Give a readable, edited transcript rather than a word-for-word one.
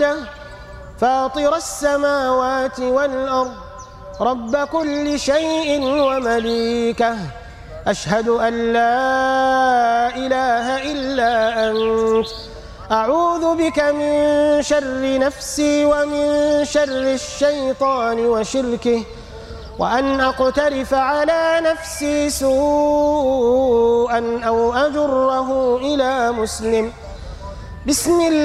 وحده فاطر السماوات والأرض رب كل شيء ومليكه أشهد أن لا إله إلا أنت أعوذ بك من شر نفسي ومن شر الشيطان وشركه وأن أقترف على نفسي سوءا أو أجره إلى مسلم. بسم الله